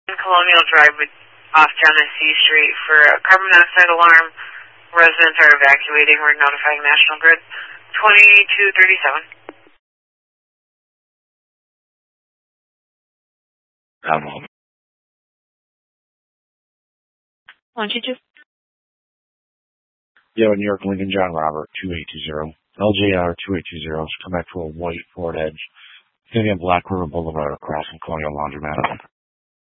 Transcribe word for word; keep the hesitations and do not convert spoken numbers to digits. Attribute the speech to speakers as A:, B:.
A: Colonial Drive with, off Genesee Street for a carbon monoxide alarm. Residents are evacuating. We're notifying National Grid. twenty-two thirty-seven.
B: Um,
C: Why don't you just...
B: Yo, New York Lincoln John Robert, two eight two zero. L J R two eight two zero. Come back to a white Ford Edge. It's going to be on Black River Boulevard across from Colonial Laundromat.